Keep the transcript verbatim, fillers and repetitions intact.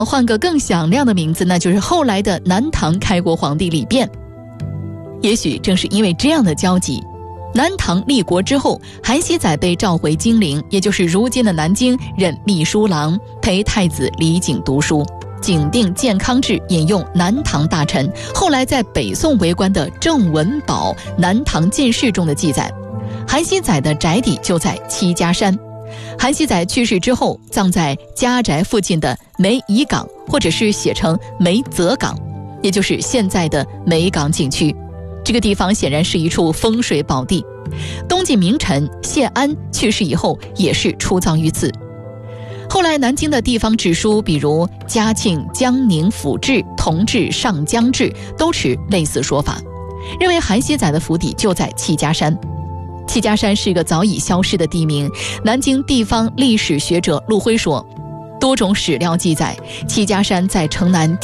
换个更响亮的名字，那就是后来的南唐开国皇帝李昪。也许正是因为这样的交集，南唐立国之后，韩熙载被召回金陵，也就是如今的南京，任秘书郎，陪太子李璟读书。景定健康志引用南唐大臣后来在北宋为官的郑文宝《南唐进士》中的记载，韩熙载的宅邸就在戚家山。韩熙载去世之后，葬在家宅附近的梅夷岗，或者是写成梅泽岗，也就是现在的梅岗景区。这个地方显然是一处风水宝地。东晋名臣谢安去世以后，也是出葬于此。后来南京的地方志书，比如嘉庆、江宁府志、同治、上江志，都持类似说法，认为韩熙载的府邸就在戚家山。戚家山是一个早已消失的地名。南京地方历史学者陆辉说，多种史料记载，戚家山在城南